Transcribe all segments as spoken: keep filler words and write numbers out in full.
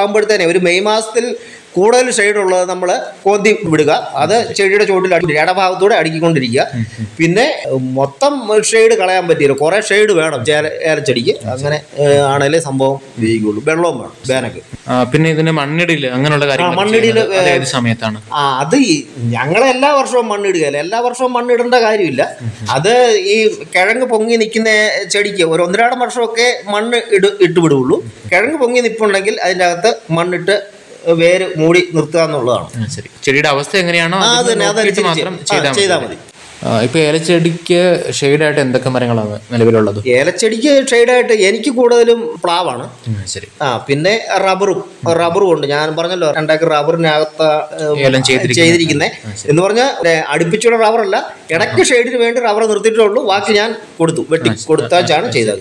ആകുമ്പോഴത്തേനെ ഒരു മെയ് മാസത്തിൽ കൂടുതൽ ഷെയ്ഡുള്ളത് നമ്മൾ കോന്തി വിടുക, അത് ചെടിയുടെ ചോട്ടിൽ അടി ഇടഭാഗത്തൂടെ അടുക്കിക്കൊണ്ടിരിക്കുക. പിന്നെ മൊത്തം ഷെയ്ഡ് കളയാൻ പറ്റിയില്ല, കുറേ ഷെയ്ഡ് വേണം ചേല ഏലച്ചെടിക്ക്. അങ്ങനെ ആണേലേ സംഭവം ഉപയോഗിക്കുള്ളൂ. വെള്ളവും വേണം വേനക്ക്. പിന്നെ ഇതിന് മണ്ണിടില് അങ്ങനെയുള്ള കാര്യങ്ങൾ മണ്ണിടില് ഏത് സമയത്താണ്? ആ അത് ഞങ്ങൾ എല്ലാ വർഷവും മണ്ണിടുകയല്ല, എല്ലാ വർഷവും മണ്ണിടേണ്ട കാര്യമില്ല. അത് ഈ കിഴങ്ങ് പൊങ്ങി നിൽക്കുന്ന ചെടിക്ക് ഒരു ഒന്നരാടം വർഷമൊക്കെ മണ്ണ് ഇട് ഇട്ട് വിടുകയുള്ളൂ. കിഴങ്ങ് പൊങ്ങി നിൽപ്പുണ്ടെങ്കിൽ അതിൻ്റെ അകത്ത് മണ്ണിട്ട് വേര് മൂടി നിർത്തുക എന്നുള്ളതാണ്. ശരി, ചെടിയുടെ അവസ്ഥ എങ്ങനെയാണോ മാത്രം ചെയ്താൽ മതി. ഇപ്പൊ ഏലച്ചെടിക്ക് ഷെയ്ഡായിട്ട് എന്തൊക്കെ മരങ്ങളാണ് നിലവിലുള്ളത്? ഏലച്ചെടിക്ക് ഷെയ്ഡായിട്ട് എനിക്ക് കൂടുതലും പ്ലാവാണ്. ശരി. ആ പിന്നെ റബ്ബറും റബ്ബറും ഉണ്ട്. ഞാൻ പറഞ്ഞല്ലോ രണ്ടേക്കർ റബ്ബറിനകത്ത് ചെയ്തിരിക്കുന്നത് എന്ന് പറഞ്ഞാൽ അടുപ്പിച്ചുള്ള റബ്ബറല്ല, ഇടയ്ക്ക് ഷെയ്ഡിന് വേണ്ടി റബ്ബർ നിർത്തിയിട്ടുള്ളൂ. ബാക്കി ഞാൻ കൊടുത്തു, വെട്ടി കൊടുത്താച്ചാണ് ചെയ്തത്.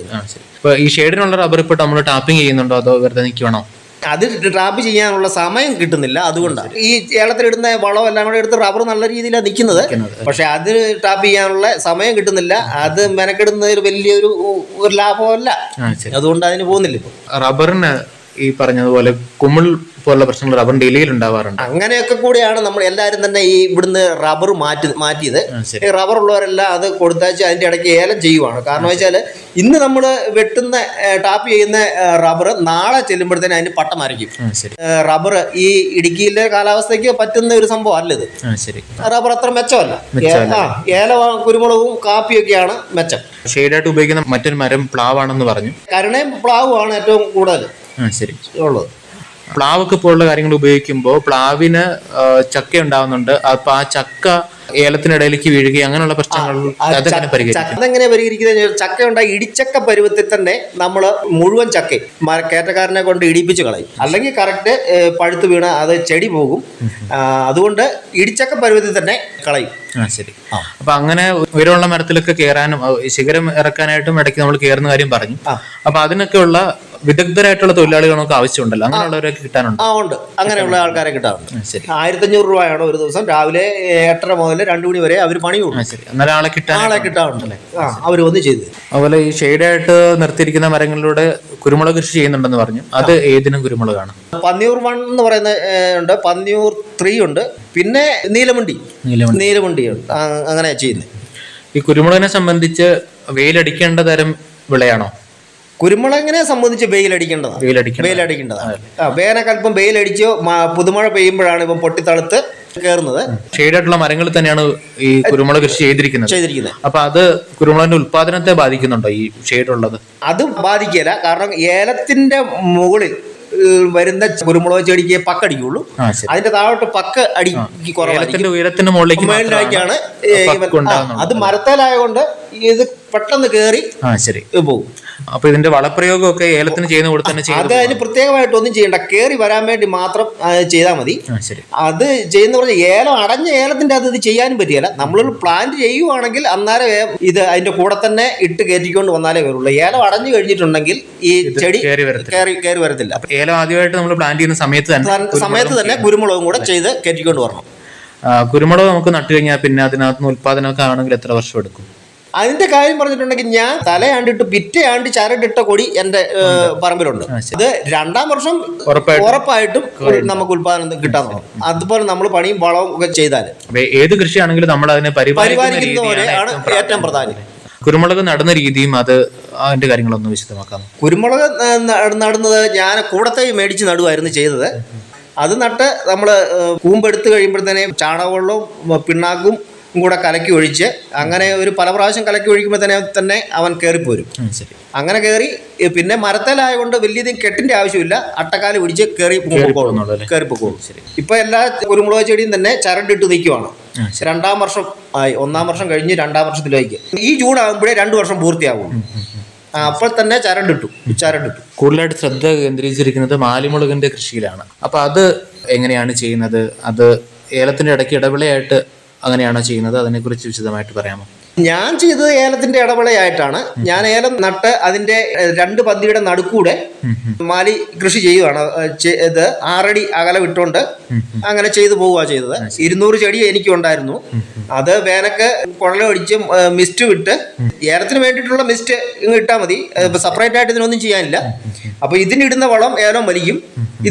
ഈ ഷെയ്ഡിനുള്ള റബ്ബർ ഇപ്പോൾ നമ്മൾ ടാപ്പിംഗ് ചെയ്യുന്നുണ്ടോ അതോ വെറുതെ നിൽക്കണോ? അത് ടാപ്പ് ചെയ്യാനുള്ള സമയം കിട്ടുന്നില്ല, അതുകൊണ്ടാണ്. ഈ ഏലത്തിലിടുന്ന വളം എല്ലാം കൂടെ എടുത്ത് റബ്ബർ നല്ല രീതിയിലാണ് നിൽക്കുന്നത്, പക്ഷെ അത് ടാപ്പ് ചെയ്യാനുള്ള സമയം കിട്ടുന്നില്ല. അത് മെനക്കെടുന്നതിൽ വലിയൊരു ഒരു ലാഭമല്ല, അതുകൊണ്ട് അതിന് പോകുന്നില്ല. ഇപ്പോൾ റബ്ബറിന് ഈ പറഞ്ഞതുപോലെ കുമിൾ പോലുള്ള പ്രശ്നങ്ങൾ റബ്ബറിന്റെ ഇലയിൽ ഉണ്ടാവാറുണ്ട്. അങ്ങനെയൊക്കെ കൂടിയാണ് നമ്മൾ എല്ലാവരും തന്നെ ഈ ഇവിടുന്ന് റബ്ബർ മാറ്റി മാറ്റിയത്. ഈ റബ്ബർ ഉള്ളവരെല്ലാം അത് കൊടുത്താച്ച് അതിന്റെ ഇടയ്ക്ക് ഏലം ചെയ്യുവാണ്. കാരണം വെച്ചാൽ ഇന്ന് നമ്മൾ വെട്ടുന്ന ടാപ്പ് ചെയ്യുന്ന റബ്ബർ നാളെ ചെല്ലുമ്പോഴത്തേന് അതിന് പട്ടം മരയ്ക്കും. റബ്ബർ ഈ ഇടുക്കിയിലെ കാലാവസ്ഥയ്ക്ക് പറ്റുന്ന ഒരു സംഭവം അല്ലത്. റബ്ബർ അത്ര മെച്ചമല്ല. ഏല കുരുമുളകും കാപ്പിയൊക്കെയാണ് മെച്ചം. ഷെയ്ഡായിട്ട് ഉപയോഗിക്കുന്ന മറ്റൊരു മരം പ്ലാവാണെന്ന് പറഞ്ഞു. കരുണയും പ്ലാവുമാണ് ഏറ്റവും കൂടുതൽ ശരി ഉള്ളത്. പ്ലാവൊക്കെ പോലുള്ള കാര്യങ്ങൾ ഉപയോഗിക്കുമ്പോൾ പ്ലാവിന് ചക്ക ഉണ്ടാവുന്നുണ്ട്. അപ്പൊ ആ ചക്ക ഏലത്തിനിടയിലേക്ക് വീഴുകയും അങ്ങനെയുള്ള പ്രശ്നങ്ങൾ അതെങ്ങനെ പരിഹരിക്കുന്നത്? ചക്ക ഉണ്ടായി ഇടിച്ചക്ക പരുവത്തിൽ തന്നെ നമ്മൾ മുഴുവൻ ചക്ക കയറ്റക്കാരനെ കൊണ്ട് ഇടിപ്പിച്ച് കളയും, അല്ലെങ്കിൽ കറക്റ്റ് പഴുത്ത് വീണ അത് ചെടി പോകും. അതുകൊണ്ട് ഇടിച്ചക്ക പരുവത്തിൽ തന്നെ കളയും. ആ ശരി. അപ്പൊ അങ്ങനെ ഉയരമുള്ള മരത്തിലൊക്കെ കയറാനും ശിഖരം ഇറക്കാനായിട്ടും ഇടയ്ക്ക് നമ്മൾ കയറുന്ന കാര്യം പറഞ്ഞു. അപ്പൊ അതിനൊക്കെ ഉള്ള വിദഗ്ധരായിട്ടുള്ള തൊഴിലാളികൾ നമുക്ക് ആവശ്യമുണ്ടല്ലോ, അങ്ങനെയുള്ളവരൊക്കെ കിട്ടാനുണ്ട്? ആ ഉണ്ട്, അങ്ങനെയുള്ള ആൾക്കാരെ കിട്ടാറുണ്ട്. ശരി. ആയിരത്തി അഞ്ഞൂറ് രൂപയാണ് ഒരു ദിവസം, രാവിലെ എട്ടര മുതൽ രണ്ടു മണി വരെ അവർ പണി കൊടുക്കും. ശരി. എന്നാലും ആളെ കിട്ടാൻ ആളെ കിട്ടാറുണ്ടല്ലേ? ആ അവർ വന്ന് ചെയ്ത്. അതുപോലെ ഈ ഷെയ്ഡായിട്ട് നിർത്തിയിരിക്കുന്ന മരങ്ങളിലൂടെ കുരുമുളക് കൃഷി ചെയ്യുന്നുണ്ടെന്ന് പറഞ്ഞു. അത് ഏതിനും കുരുമുളകാണ്? പന്നിയൂർ വൺ എന്ന് പറയുന്ന ഉണ്ട്, പന്നിയൂർ ത്രീ ഉണ്ട്, പിന്നെ നീലമുണ്ടി നീലമുണ്ടി ഉണ്ട്. അങ്ങനെ ചെയ്യുന്നത്. ഈ കുരുമുളകിനെ സംബന്ധിച്ച് വെയിലടിക്കേണ്ട തരം വിളയാണോ? കുരുമുളകിനെ സംബന്ധിച്ച് വെയിലടിക്കേണ്ടതാണ്. വെയിലടിക്കേണ്ടതാണ്. വേനൽക്കൽപ്പം വെയിലടിച്ചോ പുതുമഴ പെയ്യുമ്പോഴാണ് ഇപ്പം പൊട്ടിത്തളുത്ത് കയറുന്നത്. ഷെയ്ഡായിട്ടുള്ള മരങ്ങളിൽ തന്നെയാണ് ഈ കുരുമുളക് കൃഷി ചെയ്തിരിക്കുന്നത് ചെയ്തിരിക്കുന്നത് അപ്പൊ അത് കുരുമുളകിന്റെ ഉത്പാദനത്തെ ബാധിക്കുന്നുണ്ടോ ഈ ഷെയ്ഡുള്ളത്? അതും ബാധിക്കില്ല. കാരണം ഏലത്തിന്റെ മുകളിൽ വരുന്ന കുരുമുളക് ചെടിക്ക് പക്കടിക്കുള്ളൂ. അതിന്റെ താഴോട്ട് പക്ക അടി കുറവായിരിക്കും. ഉയരത്തിന്റെ മുകളിലേക്കാണ് അത് മരത്തേലായതുകൊണ്ട് ഇത് പെട്ടെന്ന് കയറി ശരി പോകും. അപ്പൊ ഇതിന്റെ വളപ്രയോഗമൊക്കെ ഏലത്തിന് ചെയ്യുന്ന കൂടെ തന്നെ അത് അതിന് പ്രത്യേകമായിട്ട് ഒന്നും ചെയ്യണ്ട, കയറി വരാൻ വേണ്ടി മാത്രം ചെയ്താൽ മതി. അത് ചെയ്യുന്ന പറഞ്ഞാൽ ഏലം അടഞ്ഞ ഏലത്തിന്റെ അത് ഇത് ചെയ്യാനും പറ്റിയല്ല. നമ്മളൊരു പ്ലാന്റ് ചെയ്യുവാണെങ്കിൽ അന്നേരം ഇത് അതിന്റെ കൂടെ തന്നെ ഇട്ട് കയറ്റിക്കൊണ്ട് വന്നാലേ വരുള്ളൂ. ഏലം അടഞ്ഞു കഴിഞ്ഞിട്ടുണ്ടെങ്കിൽ ഈ ചെടി കയറി കയറി വരത്തില്ല. ഏലം ആദ്യമായിട്ട് നമ്മൾ പ്ലാന്റ് ചെയ്യുന്ന സമയത്ത് തന്നെ സമയത്ത് തന്നെ കുരുമുളകും കൂടെ ചെയ്ത് കയറ്റിക്കൊണ്ട് വരണം. കുരുമുളക് നമുക്ക് നട്ടു കഴിഞ്ഞാൽ പിന്നെ അതിനകത്ത് ഉത്പാദനമൊക്കെ ആണെങ്കിൽ എത്ര വർഷം എടുക്കും? അതിന്റെ കാര്യം പറഞ്ഞിട്ടുണ്ടെങ്കിൽ ഞാൻ തലയാണ്ടിട്ട് പിറ്റേയാണ്ട് ചരടിട്ട കൊടി എന്റെ പറമ്പിലുണ്ട്. ഇത് രണ്ടാം വർഷം ഉറപ്പായിട്ടും നമുക്ക് ഉത്പാദനം കിട്ടാൻ തുടങ്ങും. അതുപോലെ നമ്മൾ പണിയും വളവും ഒക്കെ ചെയ്താൽ ഏത് കൃഷിയാണെങ്കിലും നമ്മൾ അതിനെ പരിപാലിക്കുന്നവരെയാണ് ഏറ്റവും പ്രധാനം. കുരുമുളക് നടുന്ന രീതിയും അത് അതിന്റെ കാര്യങ്ങളൊന്നും വിശദമാക്കാം. കുരുമുളക് നടുന്നത് ഞാൻ കൂടത്തെ മേടിച്ച് നടുവായിരുന്നു ചെയ്തത്. അത് നട്ട് നമ്മൾ കൂമ്പെടുത്ത് കഴിയുമ്പോഴത്തേനെ ചാണകവെള്ളവും പിണ്ണാക്കും കൂടെ കലക്കി ഒഴിച്ച് അങ്ങനെ ഒരു പല പ്രാവശ്യം കലക്കി ഒഴിക്കുമ്പോൾ തന്നെ തന്നെ അവൻ കയറിപ്പോരും. അങ്ങനെ കയറി പിന്നെ മരത്തേലായതുകൊണ്ട് വലിയധികം കെട്ടിന്റെ ആവശ്യമില്ല, അട്ടക്കാല് പിടിച്ച് കയറി കയറി പൊക്കോളും. ഇപ്പൊ എല്ലാ കുരുമുളക് ചെടിയും തന്നെ ചരടിട്ട് നിൽക്കുവാണ്. രണ്ടാം വർഷം ആയി, ഒന്നാം വർഷം കഴിഞ്ഞ് രണ്ടാം വർഷത്തിലേക്ക് ഈ ജൂൺ ആകുമ്പോഴേ രണ്ടു വർഷം പൂർത്തിയാകും. അപ്പോൾ തന്നെ ചരടിട്ടു ചരടിട്ടു കൂടുതലായിട്ട് ശ്രദ്ധ കേന്ദ്രീകരിച്ചിരിക്കുന്നത് മാലിമുളകിന്റെ കൃഷിയിലാണ്. അപ്പൊ അത് എങ്ങനെയാണ് ചെയ്യുന്നത്? അത് ഏലത്തിന്റെ ഇടയ്ക്ക് ഇടവിളയായിട്ട് അങ്ങനെയാണോ ചെയ്യുന്നത്? അതിനെക്കുറിച്ച് വിശദമായിട്ട് പറയാമോ? ഞാൻ ചെയ്തത് ഏലത്തിന്റെ ഇടവേളയായിട്ടാണ്. ഞാൻ ഏലം നട്ട് അതിന്റെ രണ്ട് പന്തിയുടെ നടുക്കൂടെ മാലി കൃഷി ചെയ്യുകയാണ്. ഇത് ആറടി അകലെ വിട്ടുകൊണ്ട് അങ്ങനെ ചെയ്തു പോവുക ചെയ്തത്. ഇരുന്നൂറ് ചെടി എനിക്കുണ്ടായിരുന്നു. അത് വേനക്ക് കുഴലൊടിച്ച് മിസ്റ്റ് വിട്ട് ഏലത്തിന് വേണ്ടിയിട്ടുള്ള മിസ്റ്റ് ഇങ്ങ് ഇട്ടാൽ മതി. സെപ്പറേറ്റ് ആയിട്ട് ഇതിനൊന്നും ചെയ്യാനില്ല. അപ്പൊ ഇതിനിടുന്ന വളം ഏലം വലിക്കും.